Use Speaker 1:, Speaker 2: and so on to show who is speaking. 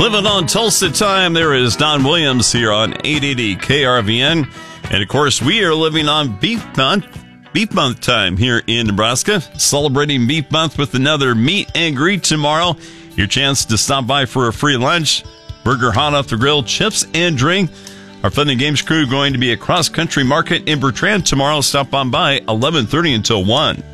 Speaker 1: Living on Tulsa time, there is Don Williams here on 880 KRVN. And of course, we are living on Beef Month time here in Nebraska. Celebrating Beef Month with another meet and greet tomorrow. Your chance to stop by for a free lunch, burger hot off the grill, chips and drink. Our Fun and Games crew going to be at Cross Country Market in Bertrand tomorrow. Stop on by 11:30 until 1.